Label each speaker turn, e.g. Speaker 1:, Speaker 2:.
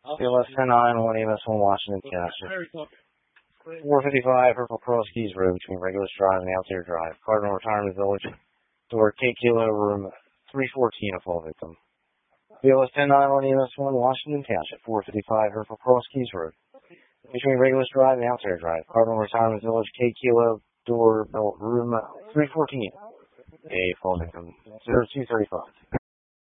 Speaker 1: BLS 109 EMS1 Washington Township. 455 Purple Cross Keys Road between Regulus Drive and Altair Drive. Cardinal Retirement Village. Door K Kilo Room 314 of fall victim. BLS 109 EMS1 Washington Township. 455 Purple Cross Keys Road between Regulus Drive and Altair Drive. Cardinal Retirement Village K Kilo Door Room 314. A fall victim 0235.